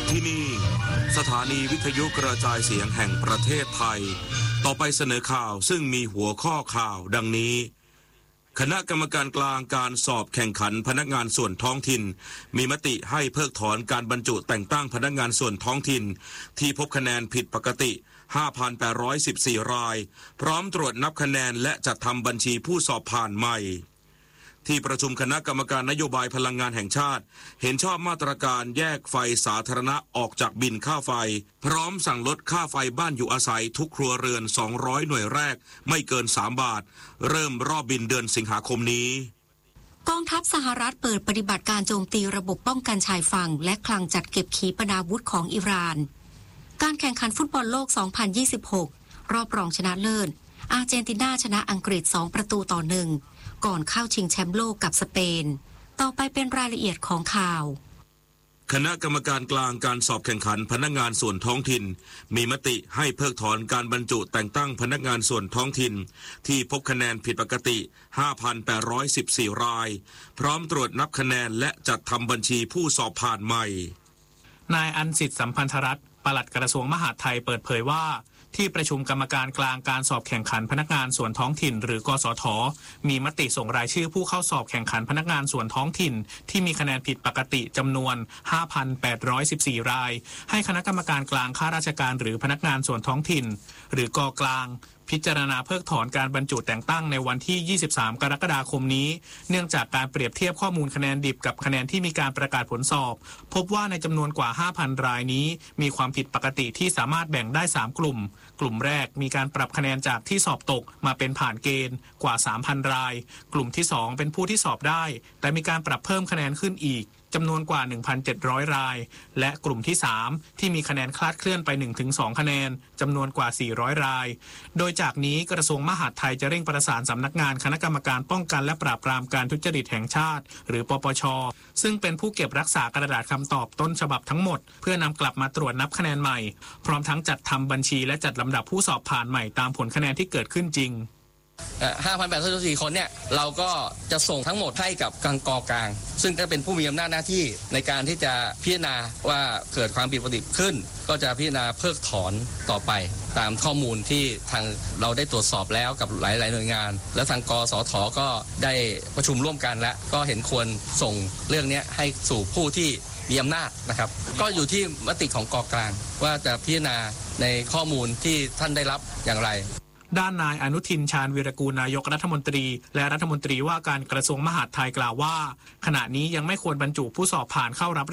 ที่นี่สถานีวิทยุกระจายเสียงแห่งประเทศไทยต่อไปเสนอข่าวซึ่งมีหัวข้อข่าวดังนี้คณะกรรมการกลางการสอบแข่งขันพนักงานส่วนท้องถิ่นมีมติให้เพิกถอนการบรรจุแต่งตั้งพนักงานส่วนท้องถิ่นที่พบคะแนนผิดปกติ 5,814 รายพร้อมตรวจนับคะแนนและจัดทำบัญชีผู้สอบผ่านใหม่ที่ประชุมคณะกรรมการนโยบายพลังงานแห่งชาติเห็นชอบมาตรการแยกไฟสาธารณะออกจากบินค่าไฟพร้อมสั่งลดค่าไฟบ้านอยู่อาศัยทุกครัวเรือน200หน่วยแรกไม่เกิน3 บาทเริ่มรอบบินเดือนสิงหาคมนี้กองทัพสหรัฐเปิดปฏิบัติการโจมตีระบบป้องกันชายฝั่งและคลังจัดเก็บขีปนาวุธของอิหร่านการแข่งขันฟุตบอลโลก 2026 รอบรองชนะเลิศอาร์เจนตินาชนะอังกฤษ2-1ก่อนเข้าชิงแชมป์โลกกับสเปนต่อไปเป็นรายละเอียดของข่าวคณะกรรมการกลางการสอบแข่งขันพนักงานส่วนท้องถิ่นมีมติให้เพิกถอนการบรรจุแต่งตั้งพนักงานส่วนท้องถิ่นที่พบคะแนนผิดปกติ 5,814 รายพร้อมตรวจนับคะแนนและจัดทำบัญชีผู้สอบผ่านใหม่นายอันสิทธิ์สัมพันธรัตน์ปลัดกระทรวงมหาดไทยเปิดเผยว่าที่ประชุมกรรมการกลางการสอบแข่งขันพนักงานส่วนท้องถิ่นหรือกสทมีมติส่งรายชื่อผู้เข้าสอบแข่งขันพนักงานส่วนท้องถิ่นที่มีคะแนนผิดปกติจำนวน 5,814 รายให้คณะกรรมการกลางข้าราชการหรือพนักงานส่วนท้องถิ่นหรือกกลางพิจารณาเพิกถอนการบรรจุแต่งตั้งในวันที่23กรกฎาคมนี้เนื่องจากการเปรียบเทียบข้อมูลคะแนนดิบกับคะแนนที่มีการประกาศผลสอบพบว่าในจำนวนกว่า 5,000 รายนี้มีความผิดปกติที่สามารถแบ่งได้3กลุ่มกลุ่มแรกมีการปรับคะแนนจากที่สอบตกมาเป็นผ่านเกณฑ์กว่า 3,000 รายกลุ่มที่2เป็นผู้ที่สอบได้แต่มีการปรับเพิ่มคะแนนขึ้นอีกจำนวนกว่า 1,700 รายและกลุ่มที่3ที่มีคะแนนคลาดเคลื่อนไป 1-2 คะแนนจำนวนกว่า400 รายโดยจากนี้กระทรวงมหาดไทยจะเร่งประสานสำนักงานคณะกรรมการป้องกันและปราบปรามการทุจริตแห่งชาติหรือปปช.ซึ่งเป็นผู้เก็บรักษากระดาษคำตอบต้นฉบับทั้งหมดเพื่อนำกลับมาตรวจนับคะแนนใหม่พร้อมทั้งจัดทำบัญชีและจัดลำดับผู้สอบผ่านใหม่ตามผลคะแนนที่เกิดขึ้นจริง 5,814 คนเนี่ยเราก็จะส่งทั้งหมดให้กับกกลางซึ่งจะเป็นผู้มีอำนาจหน้าที่ในการที่จะพิจารณาว่าเกิดความผิดปกติขึ้นก็จะพิจารณาเพิกถอนต่อไปตามข้อมูลที่ทางเราได้ตรวจสอบแล้วกับหลายๆหน่วยงานและทางกสทก็ได้ประชุมร่วมกันและก็เห็นควรส่งเรื่องนี้ให้สู่ผู้ที่มีอำนาจนะครับก็อยู่ที่มติของกกลางว่าจะพิจารณาในข้อมูลที่ท่านได้รับอย่างไรด้านนายอนุทินชาญวีรกูลนายกรัฐมนตรีและรัฐมนตรีว่าการกระทรวงมหาดไทยกล่าวว่าขณะนี้ยังไม่ควรบรรจุผู้สอบผ่านเข้ารับ